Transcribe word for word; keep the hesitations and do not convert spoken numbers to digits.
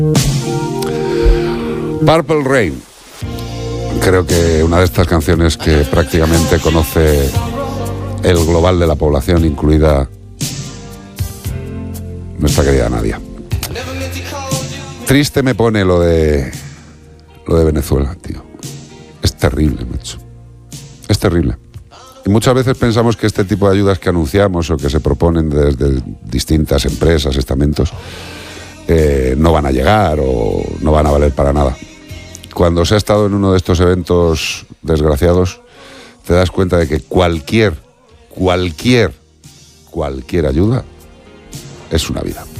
Purple Rain. Creo que una de estas canciones que prácticamente conoce el global de la población, incluida nuestra querida Nadia. Triste me pone lo de lo de Venezuela, tío. Es terrible, macho. Es terrible. Y muchas veces pensamos que este tipo de ayudas que anunciamos o que se proponen desde distintas empresas, estamentos, eh, no van a llegar o no van a valer para nada. Cuando se ha estado en uno de estos eventos desgraciados, te das cuenta de que cualquier, cualquier, cualquier ayuda es una vida.